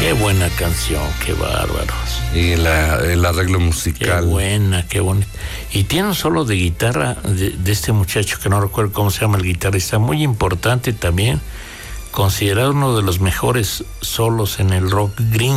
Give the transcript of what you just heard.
Qué buena canción, qué bárbaros. Y el arreglo musical. Qué bonita. Y tiene un solo de guitarra de este muchacho que no recuerdo cómo se llama el guitarrista, muy importante también, considerado uno de los mejores solos en el rock gringo.